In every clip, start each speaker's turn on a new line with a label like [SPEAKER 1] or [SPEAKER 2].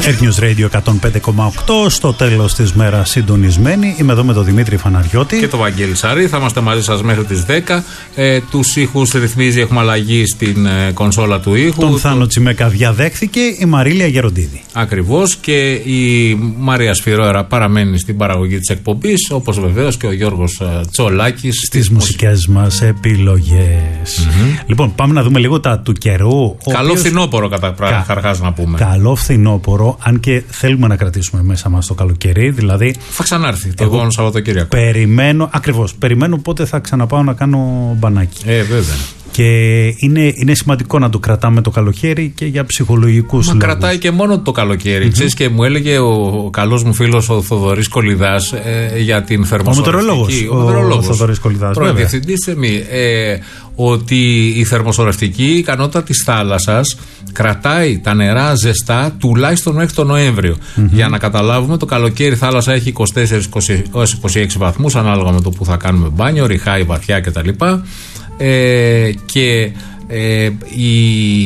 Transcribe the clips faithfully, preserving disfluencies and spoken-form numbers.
[SPEAKER 1] Earth News Radio εκατόν πέντε κόμμα οκτώ, στο τέλος της μέρας συντονισμένοι. Είμαι εδώ με τον Δημήτρη Φαναριώτη
[SPEAKER 2] και τον Βαγγέλη Σαρή. Θα είμαστε μαζί σας μέχρι τις δέκα. Ε, τους ήχους ρυθμίζει, έχουμε αλλαγή στην ε, κονσόλα του ήχου.
[SPEAKER 1] Τον Θάνο το... Τσιμέκα διαδέχθηκε η Μαρίλια Γεροντίδη.
[SPEAKER 2] Ακριβώς, και η Μαρία Σφυρόερα παραμένει στην παραγωγή της εκπομπής, όπως βεβαίως και ο Γιώργος Τσολάκης
[SPEAKER 1] στις μουσικές μας επιλογές. Mm-hmm. Λοιπόν, πάμε να δούμε λίγο τα του καιρού.
[SPEAKER 2] Καλό οποίος... φθινόπορο καταρχάς Κα... να πούμε.
[SPEAKER 1] Καλό φθινόπορο, αν και θέλουμε να κρατήσουμε μέσα μας το καλοκαίρι, δηλαδή.
[SPEAKER 2] Θα ξανάρθει το επόμενο Σαββατοκύριακο.
[SPEAKER 1] Περιμένω, ακριβώς, περιμένω πότε θα ξαναπάω να κάνω μπανάκι.
[SPEAKER 2] Ε, βέβαια.
[SPEAKER 1] Και είναι, είναι σημαντικό να το κρατάμε το καλοκαίρι και για ψυχολογικούς λόγους.
[SPEAKER 2] Μα κρατάει και μόνο το καλοκαίρι. Mm-hmm. Ξέρεις, και μου έλεγε ο, ο καλός μου φίλος ο Θοδωρής Κολιδάς ε, για την θερμοσορευτική.
[SPEAKER 1] Ο μετεωρολόγος. Ο, ο Θοδωρής Κολιδάς.
[SPEAKER 2] Διευθυντής ε, ότι η θερμοσορευτική ικανότητα της θάλασσας κρατάει τα νερά ζεστά τουλάχιστον μέχρι τον Νοέμβριο. Mm-hmm. Για να καταλάβουμε, το καλοκαίρι η θάλασσα έχει είκοσι τέσσερα έως είκοσι έξι βαθμούς, ανάλογα με το που θα κάνουμε μπάνιο, ριχάει βαθιά κτλ. Ε, και ε, η,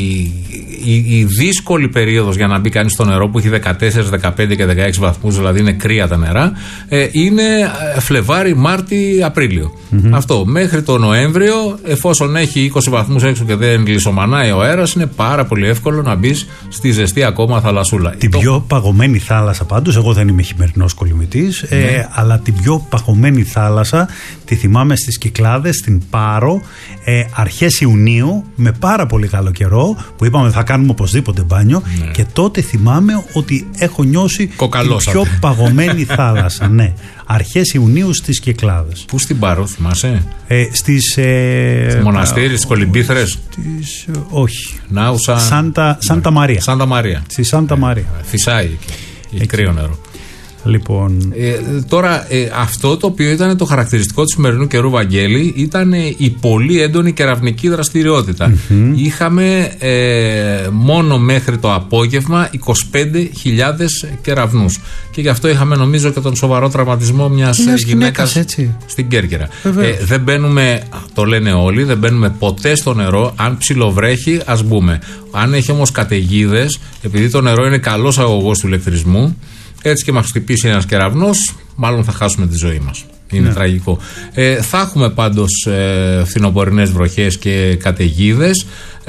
[SPEAKER 2] η, η δύσκολη περίοδος για να μπει κανείς στο νερό, που έχει δεκατέσσερα, δεκαπέντε και δεκαέξι βαθμούς, δηλαδή είναι κρύα τα νερά, ε, είναι Φλεβάρι, Μάρτι, Απρίλιο. Mm-hmm. Αυτό μέχρι το Νοέμβριο, εφόσον έχει είκοσι βαθμούς έξω και δεν γλυσομανάει ο αέρας, είναι πάρα πολύ εύκολο να μπει στη ζεστή ακόμα θαλασσούλα.
[SPEAKER 1] Την το... πιο παγωμένη θάλασσα πάντως, εγώ δεν είμαι χειμερινός κολυμβητής, mm-hmm. ε, αλλά την πιο παγωμένη θάλασσα τη θυμάμαι στις Κυκλάδες, στην Πάρο, ε, αρχές Ιουνίου, με πάρα πολύ καλό καιρό, που είπαμε θα κάνουμε οπωσδήποτε μπάνιο, ναι. Και τότε θυμάμαι ότι έχω νιώσει
[SPEAKER 2] Κοκαλώσατε.
[SPEAKER 1] Την πιο παγωμένη θάλασσα. Ναι, αρχές Ιουνίου στις Κυκλάδες.
[SPEAKER 2] Πού στην Πάρο, θυμάσαι?
[SPEAKER 1] Ε, στις, ε,
[SPEAKER 2] στη μοναστήρι, στις Κολυμπήθρες.
[SPEAKER 1] Στις, όχι.
[SPEAKER 2] Νάουσα.
[SPEAKER 1] Σάντα, Σάντα Μαρία.
[SPEAKER 2] Σάντα Μαρία.
[SPEAKER 1] Στη Σάντα Μαρία.
[SPEAKER 2] Ε, φυσάει εκεί. Έχει κρύο νερό.
[SPEAKER 1] Λοιπόν.
[SPEAKER 2] Ε, τώρα, ε, αυτό το οποίο ήταν το χαρακτηριστικό του σημερινού καιρού, Βαγγέλη, ήταν ε, η πολύ έντονη κεραυνική δραστηριότητα. Mm-hmm. Είχαμε ε, μόνο μέχρι το απόγευμα είκοσι πέντε χιλιάδες κεραυνούς. Και γι' αυτό είχαμε, νομίζω, και τον σοβαρό τραυματισμό μιας γυναίκας στην Κέρκυρα. Ε, δεν μπαίνουμε, το λένε όλοι, δεν μπαίνουμε ποτέ στο νερό. Αν ψιλοβρέχει, ας μπούμε. Αν έχει όμως καταιγίδες, επειδή το νερό είναι καλός αγωγός του ηλεκτρισμού, έτσι και μας χτυπήσει ένας κεραυνός, μάλλον θα χάσουμε τη ζωή μας. Είναι ναι. τραγικό. Ε, θα έχουμε πάντως ε, φθινοπορεινές βροχές και καταιγίδες.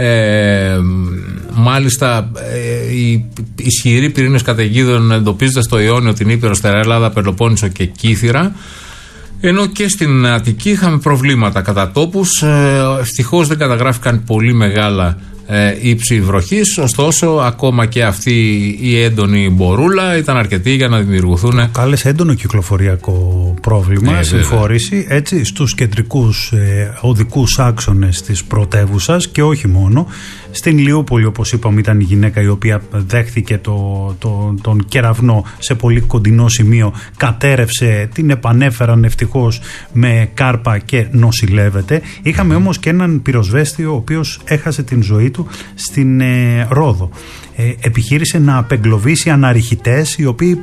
[SPEAKER 2] Ε, μάλιστα, ε, οι ισχυροί πυρήνες καταιγίδων εντοπίζονται στο Ιόνιο, την Ήπειρο, Στερεά Ελλάδα, Πελοπόννησο και Κύθυρα. Ενώ και στην Αττική είχαμε προβλήματα κατά τόπους. Ε, ευτυχώς δεν καταγράφηκαν πολύ μεγάλα Ε, ύψη βροχής, ωστόσο ακόμα και αυτή η έντονη μπορούλα ήταν αρκετή για να δημιουργηθούν.
[SPEAKER 1] Κάλεσε έντονο κυκλοφοριακό πρόβλημα, ε, συμφόρηση, έτσι, στους κεντρικούς ε, οδικούς άξονες της πρωτεύουσας και όχι μόνο. Στην Λιούπολη, όπως είπαμε, ήταν η γυναίκα η οποία δέχθηκε το, το, τον κεραυνό σε πολύ κοντινό σημείο, κατέρευσε, την επανέφεραν ευτυχώς με κάρπα και νοσηλεύεται. Είχαμε όμως και έναν πυροσβέστη ο οποίος έχασε την ζωή του στην ε, Ρόδο. Ε, επιχείρησε να απεγκλωβίσει αναρριχητές οι οποίοι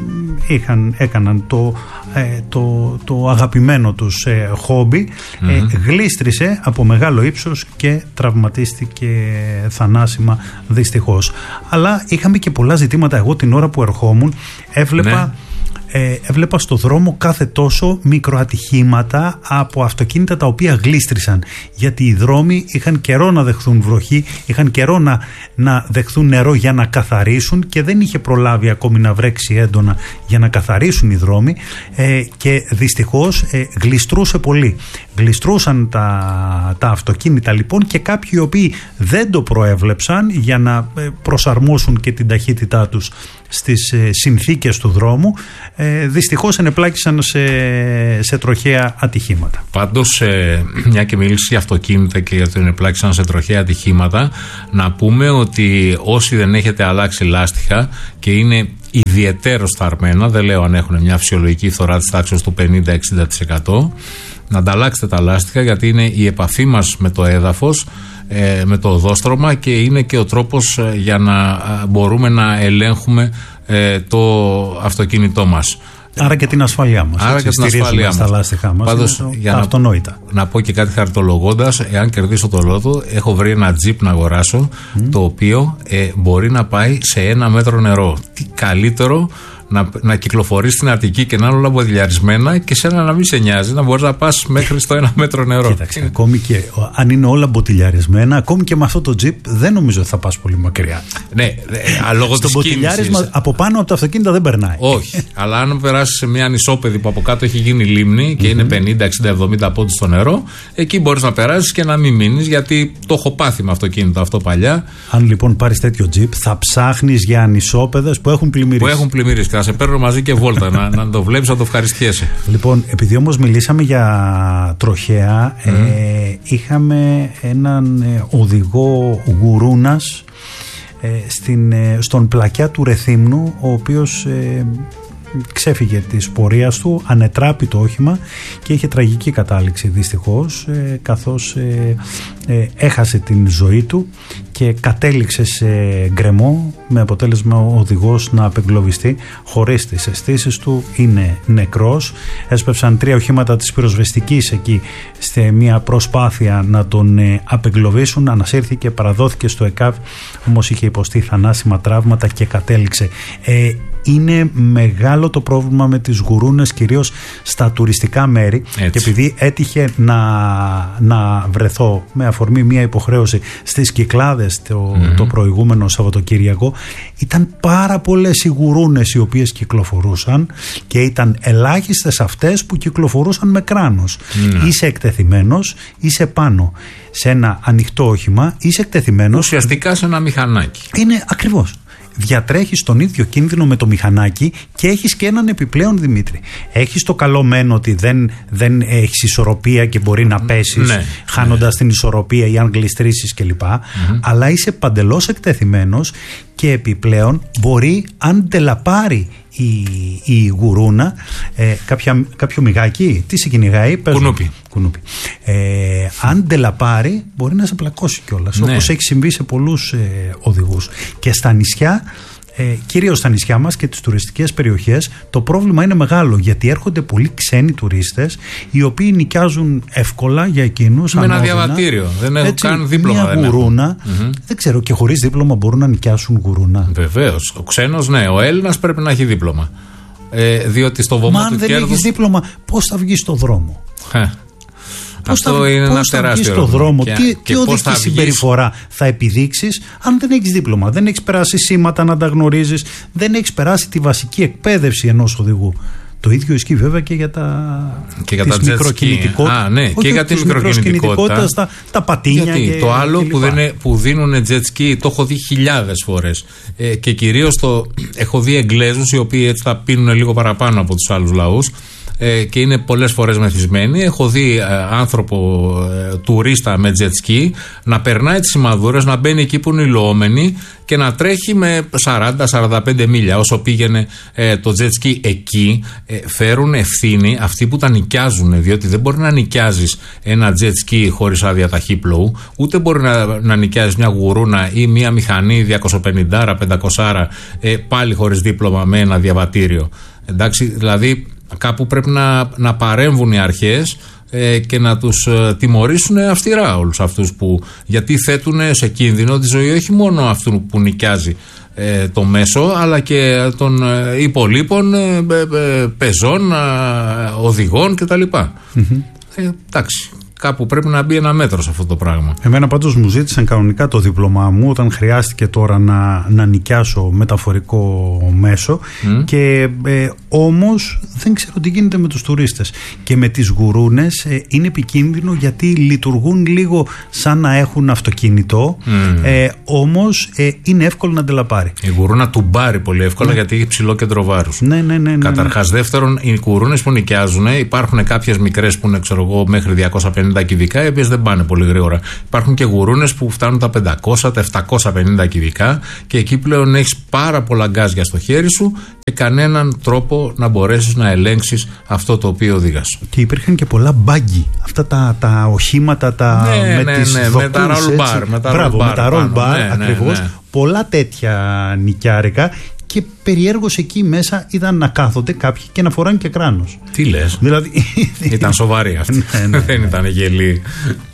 [SPEAKER 1] είχαν, έκαναν το, ε, το, το αγαπημένο τους ε, χόμπι. Mm-hmm. ε, γλίστρισε από μεγάλο ύψος και τραυματίστηκε θανάσιμα, δυστυχώς. Αλλά είχαμε και πολλά ζητήματα. Εγώ την ώρα που ερχόμουν έβλεπα ναι. Ε, έβλεπα στο δρόμο κάθε τόσο μικροατυχήματα από αυτοκίνητα τα οποία γλίστρισαν, γιατί οι δρόμοι είχαν καιρό να δεχθούν βροχή, είχαν καιρό να, να δεχθούν νερό για να καθαρίσουν και δεν είχε προλάβει ακόμη να βρέξει έντονα για να καθαρίσουν οι δρόμοι, ε, και δυστυχώς ε, γλιστρούσε πολύ. Γλιστρούσαν τα, τα αυτοκίνητα λοιπόν, και κάποιοι οι οποίοι δεν το προέβλεψαν για να προσαρμόσουν και την ταχύτητά τους στις ε, συνθήκες του δρόμου, ε, δυστυχώς ενεπλάκησαν σε, σε τροχαία ατυχήματα.
[SPEAKER 2] Πάντως, ε, μια και μίλησε για αυτοκίνητα και για το ενεπλάκησαν σε τροχαία ατυχήματα, να πούμε ότι όσοι δεν έχετε αλλάξει λάστιχα και είναι ιδιαιτέρως θαρμένα, δεν λέω αν έχουν μια φυσιολογική φθορά της τάξης του πενήντα με εξήντα τοις εκατό, να ανταλλάξετε τα λάστιχα, γιατί είναι η επαφή μας με το έδαφος, ε, με το οδόστρωμα, και είναι και ο τρόπος ε, για να ε, μπορούμε να ελέγχουμε ε, το αυτοκίνητό μας.
[SPEAKER 1] Άρα και την ασφαλειά μας.
[SPEAKER 2] Άρα και την ασφαλειά μας.
[SPEAKER 1] Στα λάστιχά μας.
[SPEAKER 2] Πάντως, για να,
[SPEAKER 1] αυτονόητα.
[SPEAKER 2] Να πω και κάτι χαριτολογώντας, εάν κερδίσω το λότο, έχω βρει ένα τζιπ να αγοράσω, mm. το οποίο ε, μπορεί να πάει σε ένα μέτρο νερό. Τι καλύτερο να, να κυκλοφορεί στην Αττική και να είναι όλα μποτιλιαρισμένα και σε ένα να μην σε νοιάζει, να μπορεί να πα μέχρι στο ένα μέτρο νερό.
[SPEAKER 1] Κοίταξε, ακόμη και αν είναι όλα μποτιλιαρισμένα, ακόμη και με αυτό το τζιπ δεν νομίζω ότι θα πα πολύ μακριά.
[SPEAKER 2] Ναι, λόγω
[SPEAKER 1] στο μποτιλιάρισμα από πάνω από τα αυτοκίνητα δεν περνάει.
[SPEAKER 2] Όχι, αλλά αν περάσει σε μια νησόπεδη που από κάτω έχει γίνει λίμνη και mm-hmm. είναι πενήντα, εξήντα, εβδομήντα πόντους στο νερό, εκεί μπορεί να περάσει και να μην μείνει, γιατί το έχω πάθει με αυτοκίνητο αυτό παλιά.
[SPEAKER 1] Αν λοιπόν πάρει τέτοιο τζιπ, θα ψάχνει για νησόπεδες που έχουν πλημμυρίσει.
[SPEAKER 2] Που έχουν πλημμυρίσει. Θα σε παίρνω μαζί και βόλτα, να, να το βλέπει, να το ευχαριστιέσαι.
[SPEAKER 1] Λοιπόν, επειδή όμως μιλήσαμε για τροχέα, mm. ε, είχαμε έναν ε, οδηγό γουρούνας ε, στην, ε, στον πλακιά του Ρεθύμνου, ο οποίος ε, ξέφυγε της πορείας του, ανετράπη το όχημα και είχε τραγική κατάληξη δυστυχώς, ε, καθώς ε, ε, έχασε την ζωή του και κατέληξε σε γκρεμό, με αποτέλεσμα ο οδηγός να απεγκλωβιστεί χωρίς τις αισθήσεις του. Είναι νεκρός. Έσπευσαν τρία οχήματα της πυροσβεστικής εκεί σε μια προσπάθεια να τον ε, απεγκλωβίσουν. Ανασύρθηκε, παραδόθηκε στο ΕΚΑΒ, όμως είχε υποστεί θανάσιμα τραύματα και κατέληξε. Ε, είναι μεγάλο το πρόβλημα με τις γουρούνες, κυρίως στα τουριστικά μέρη. Έτσι. Και επειδή έτυχε να, να βρεθώ με αφορμή μια υποχρέωση στις Κυκλάδες το, mm-hmm. το προηγούμενο Σαββατοκύριακο, ήταν πάρα πολλές οι γουρούνες οι οποίες κυκλοφορούσαν και ήταν ελάχιστες αυτές που κυκλοφορούσαν με κράνος. Mm-hmm. Είσαι εκτεθειμένος, είσαι πάνω σε ένα ανοιχτό όχημα, είσαι εκτεθειμένος.
[SPEAKER 2] Ουσιαστικά σε ένα μηχανάκι.
[SPEAKER 1] Είναι ακριβώς. Διατρέχεις τον ίδιο κίνδυνο με το μηχανάκι και έχεις και έναν επιπλέον, Δημήτρη. Έχεις το καλό μεν ότι δεν, δεν έχεις ισορροπία και μπορεί να πέσεις, ναι, χάνοντας ναι. την ισορροπία ή αν γλιστρήσεις κλπ. Mm-hmm. Αλλά είσαι παντελώς εκτεθειμένος και επιπλέον μπορεί, αν τελαπάρει η, η γουρούνα, ε, κάποια, κάποιο μυγάκι, τι σε κυνηγάει,
[SPEAKER 2] κουνούπι.
[SPEAKER 1] κουνούπι. Ε, αν τελαπάρει, μπορεί να σε πλακώσει κιόλας, ναι. όπως έχει συμβεί σε πολλούς ε, οδηγούς. Και στα νησιά, ε, κυρίως στα νησιά μας και τις τουριστικές περιοχές, το πρόβλημα είναι μεγάλο, γιατί έρχονται πολλοί ξένοι τουρίστες οι οποίοι νοικιάζουν εύκολα για εκείνους
[SPEAKER 2] με ένα διαβατήριο, δεν έχουν καν δίπλωμα.
[SPEAKER 1] Μια
[SPEAKER 2] δεν
[SPEAKER 1] γουρούνα, mm-hmm. δεν ξέρω, και χωρίς δίπλωμα μπορούν να νοικιάσουν γουρούνα.
[SPEAKER 2] Βεβαίως, ο ξένος ναι, ο Έλληνας πρέπει να έχει δίπλωμα. Ε, διότι στο βωμό
[SPEAKER 1] Μα
[SPEAKER 2] του
[SPEAKER 1] αν δεν
[SPEAKER 2] κέρδους...
[SPEAKER 1] έχεις δίπλωμα, πώς θα βγεις στο δρόμο? Πώς
[SPEAKER 2] Αυτό
[SPEAKER 1] θα,
[SPEAKER 2] είναι
[SPEAKER 1] πώς
[SPEAKER 2] ένα
[SPEAKER 1] θα
[SPEAKER 2] τεράστιο
[SPEAKER 1] βγεις στον δρόμο,
[SPEAKER 2] και,
[SPEAKER 1] τι,
[SPEAKER 2] και
[SPEAKER 1] τι οδική συμπεριφορά θα επιδείξεις αν δεν έχεις δίπλωμα, δεν έχεις περάσει σήματα να τα γνωρίζεις, δεν έχεις περάσει τη βασική εκπαίδευση ενός οδηγού. Το ίδιο ισχύει βέβαια και για τα
[SPEAKER 2] και για της μικροκινητικότητα. Α, ναι, και για τη μικροκινητικότητα.
[SPEAKER 1] Τα, τα πατίνια.
[SPEAKER 2] Γιατί
[SPEAKER 1] και,
[SPEAKER 2] το άλλο
[SPEAKER 1] και
[SPEAKER 2] που, δεν, που δίνουν jet ski, το έχω δει χιλιάδες φορές. Ε, και κυρίως το έχω δει Εγγλέζους οι οποίοι έτσι θα πίνουν λίγο παραπάνω από τους άλλους λαούς. Ε, και είναι πολλές φορές μεθυσμένοι. Έχω δει ε, άνθρωπο ε, τουρίστα με jet ski να περνάει τις σημαδούρες, να μπαίνει εκεί που είναι υλωόμενοι και να τρέχει με σαράντα με σαράντα πέντε μίλια. Όσο πήγαινε ε, το jet ski εκεί, ε, φέρουν ευθύνη αυτοί που τα νοικιάζουν, διότι δεν μπορεί να νοικιάζεις ένα jet ski χωρίς άδεια ταχύπλοου, ούτε μπορεί να, να νοικιάζεις μια γουρούνα ή μια μηχανή διακόσια πενήντα πεντακόσια ε, πάλι χωρίς δίπλωμα με ένα διαβατήριο. Εντάξει, δηλαδή κάπου πρέπει να, να παρέμβουν οι αρχές ε, και να τους ε, τιμωρήσουν αυστηρά όλους αυτούς που, γιατί θέτουν σε κίνδυνο τη ζωή όχι μόνο αυτού που νοικιάζει ε, το μέσο, αλλά και των ε, υπολείπων ε, ε, πεζών, ε, οδηγών κτλ. Mm-hmm. Ε, εντάξει. Κάπου πρέπει να μπει ένα μέτρο σε αυτό το πράγμα.
[SPEAKER 1] Εμένα πάντως μου ζήτησαν κανονικά το δίπλωμά μου όταν χρειάστηκε τώρα να, να νοικιάσω μεταφορικό μέσο mm. και ε, όμως δεν ξέρω τι γίνεται με τους τουρίστες. Και με τις γουρούνες ε, είναι επικίνδυνο γιατί λειτουργούν λίγο σαν να έχουν αυτοκίνητο, mm. ε, όμως ε, είναι εύκολο να τελαπάρει.
[SPEAKER 2] Η γουρούνα του μπάρει πολύ εύκολα, ναι. γιατί έχει ψηλό κέντρο βάρους.
[SPEAKER 1] Ναι, ναι, ναι, ναι,
[SPEAKER 2] Καταρχάς,
[SPEAKER 1] ναι.
[SPEAKER 2] δεύτερον, οι γουρούνες που νοικιάζουν, υπάρχουν κάποιες μικρές που είναι, ξέρω εγώ, μέχρι διακόσια πενήντα κυβικά, οι οποίες δεν πάνε πολύ γρήγορα. Υπάρχουν και γουρούνες που φτάνουν τα πεντακόσια, τα επτακόσια πενήντα κυβικά και εκεί πλέον έχεις πάρα πολλά γκάζια στο χέρι σου και κανέναν τρόπο να μπορέσεις να ελέγξεις αυτό το οποίο οδηγάς.
[SPEAKER 1] Και υπήρχαν και πολλά μπάγκι. Αυτά τα, τα οχήματα τα,
[SPEAKER 2] ναι,
[SPEAKER 1] με
[SPEAKER 2] ναι,
[SPEAKER 1] τις
[SPEAKER 2] ναι,
[SPEAKER 1] δοκούς,
[SPEAKER 2] με τα roll bar. Με τα
[SPEAKER 1] Μπράβο,
[SPEAKER 2] roll bar,
[SPEAKER 1] με τα roll bar, ναι, ακριβώς.
[SPEAKER 2] Ναι, ναι.
[SPEAKER 1] Πολλά τέτοια νοικιάρικα. και περιέργως εκεί μέσα ήταν να κάθονται κάποιοι και να φοράνε και κράνος.
[SPEAKER 2] Τι λες?
[SPEAKER 1] Δηλαδή,
[SPEAKER 2] ήταν σοβαρή αυτή.
[SPEAKER 1] Ναι, ναι, ναι.
[SPEAKER 2] Δεν ήταν γελή.